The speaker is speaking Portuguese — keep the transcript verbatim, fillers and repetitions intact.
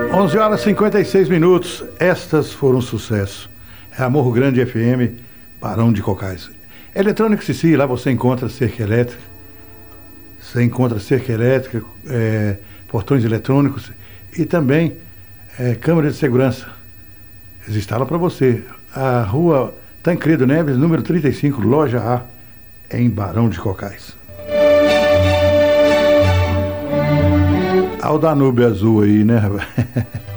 onze horas e cinquenta e seis minutos. Estas foram um sucesso. É a Morro Grande F M, Barão de Cocais. Eletrônica Cici, lá você encontra cerca elétrica. Você encontra cerca elétrica, é, portões eletrônicos e também é, câmera de segurança. Eles instalam para você. A rua Tancredo Neves, número trinta e cinco, loja A, em Barão de Cocais. Olha o Danúbio azul aí, né, rapaz?